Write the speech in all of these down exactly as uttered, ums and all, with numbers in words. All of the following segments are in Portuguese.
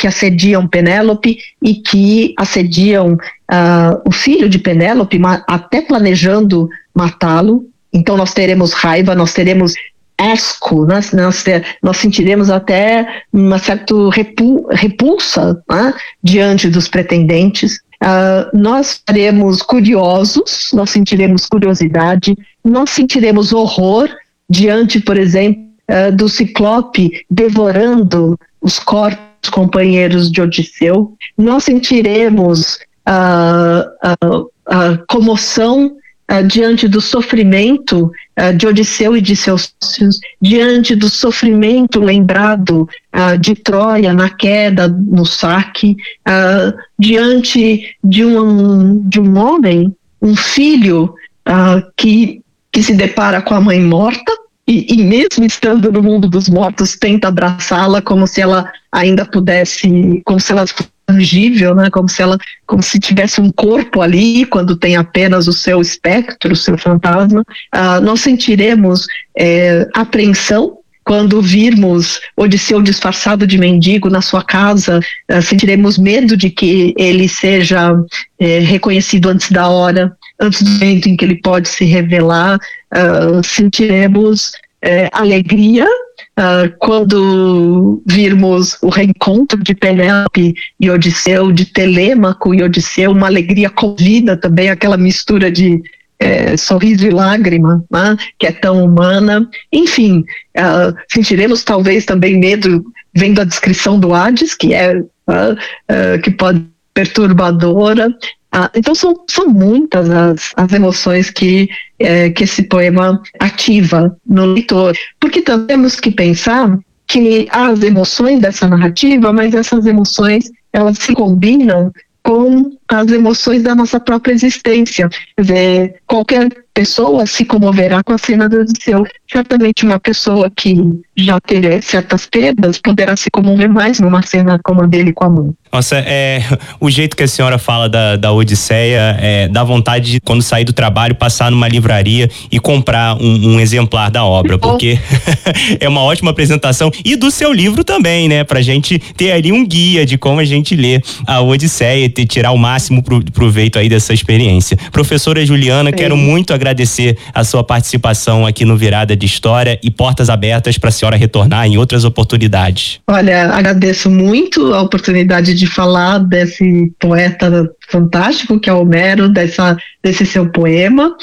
que assediam Penélope e que assediam uh, o filho de Penélope, até planejando matá-lo. Então nós teremos raiva, nós teremos asco, nós, nós, nós sentiremos até uma certa repu, repulsa, né, diante dos pretendentes. Uh, nós seremos curiosos, nós sentiremos curiosidade, nós sentiremos horror diante, por exemplo, uh, do Ciclope devorando os corpos dos companheiros de Odisseu. Nós sentiremos uh, uh, uh, comoção Uh, diante do sofrimento uh, de Odisseu e de seus filhos, diante do sofrimento lembrado uh, de Troia na queda, no saque, uh, diante de um, de um homem, um filho uh, que, que se depara com a mãe morta e, e mesmo estando no mundo dos mortos tenta abraçá-la como se ela ainda pudesse, como se ela fosse tangível, né? Como se ela, como se tivesse um corpo ali, quando tem apenas o seu espectro, o seu fantasma. Uh, nós sentiremos é, apreensão quando virmos Odisseu disfarçado de mendigo na sua casa. Uh, sentiremos medo de que ele seja é, reconhecido antes da hora, antes do momento em que ele pode se revelar. Uh, sentiremos é, alegria Uh, quando virmos o reencontro de Penélope e Odisseu, de Telêmaco e Odisseu, uma alegria covida também, aquela mistura de é, sorriso e lágrima, né, que é tão humana. Enfim, uh, sentiremos talvez também medo vendo a descrição do Hades, que é uh, uh, que pode ser perturbadora. Ah, então são, são muitas as, as emoções que, é, que esse poema ativa no leitor, porque também temos que pensar que há as emoções dessa narrativa, mas essas emoções elas se combinam com as emoções da nossa própria existência. Quer dizer, qualquer pessoa se comoverá com a cena do Odisseu. Certamente uma pessoa que já terá certas perdas poderá se comover mais numa cena como a dele com a mãe. Nossa, é, o jeito que a senhora fala da, da Odisseia, é, dá vontade de, quando sair do trabalho, passar numa livraria e comprar um, um exemplar da obra, porque é uma ótima apresentação. E do seu livro também, né? Pra gente ter ali um guia de como a gente lê a Odisseia e tirar o máximo pro, proveito aí dessa experiência. Professora Juliana, Sim. quero muito agradecer a sua participação aqui no Virada de História e portas abertas para a senhora retornar em outras oportunidades. Olha, agradeço muito a oportunidade de falar desse poeta fantástico que é Homero, dessa, desse seu poema,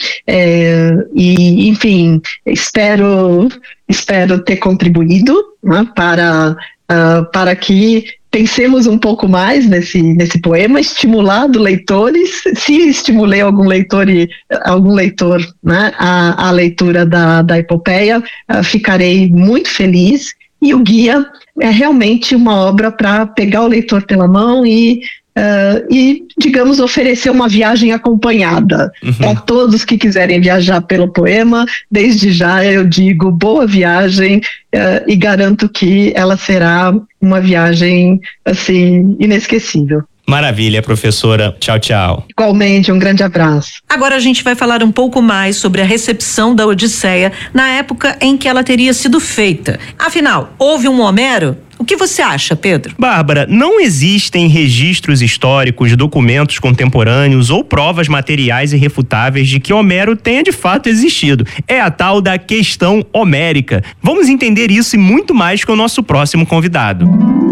é, e enfim, espero, espero ter contribuído, né, para, uh, para que pensemos um pouco mais nesse, nesse poema, estimulado leitores, se estimulei algum leitor e algum leitor, né, a, a leitura da, da epopeia, uh, ficarei muito feliz. E o guia é realmente uma obra para pegar o leitor pela mão e, uh, e, digamos, oferecer uma viagem acompanhada. Uhum. Para todos que quiserem viajar pelo poema, desde já eu digo boa viagem, uh, e garanto que ela será uma viagem, assim, inesquecível. Maravilha, professora. Tchau, tchau. Igualmente, um grande abraço. Agora a gente vai falar um pouco mais sobre a recepção da Odisseia na época em que ela teria sido feita. Afinal, houve um Homero? O que você acha, Pedro? Bárbara, não existem registros históricos, documentos contemporâneos ou provas materiais irrefutáveis de que Homero tenha de fato existido. É a tal da questão homérica. Vamos entender isso e muito mais com o nosso próximo convidado.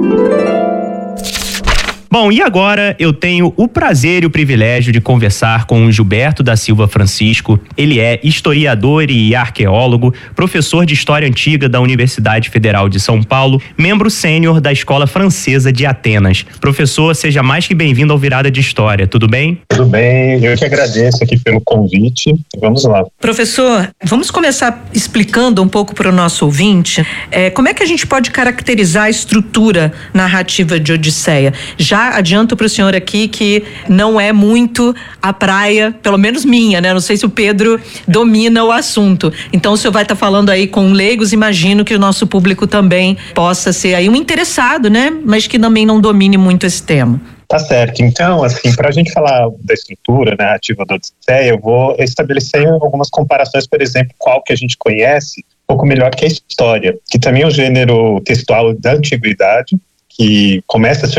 Bom, e agora eu tenho o prazer e o privilégio de conversar com o Gilberto da Silva Francisco. Ele é historiador e arqueólogo, professor de História Antiga da Universidade Federal de São Paulo, membro sênior da Escola Francesa de Atenas. Professor, seja mais que bem-vindo ao Virada de História, tudo bem? Tudo bem, eu que agradeço aqui pelo convite. Vamos lá. Professor, vamos começar explicando um pouco para o nosso ouvinte é, como é que a gente pode caracterizar a estrutura narrativa de Odisseia. Já adianto para o senhor aqui que não é muito a praia, pelo menos minha, né? Não sei se o Pedro domina o assunto. Então o senhor vai estar tá falando aí com leigos, imagino que o nosso público também possa ser aí um interessado, né? Mas que também não domine muito esse tema. Tá certo. Então, assim, para a gente falar da estrutura narrativa da Odisseia, eu vou estabelecer algumas comparações, por exemplo, qual que a gente conhece um pouco melhor que a história, que também é um gênero textual da antiguidade, que começa a se